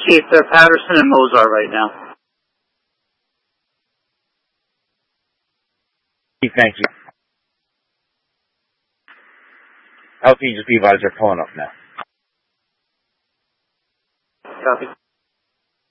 Chief, they're Patterson and Mozart right now. Thank you. LTGP advisor pulling up now. Copy.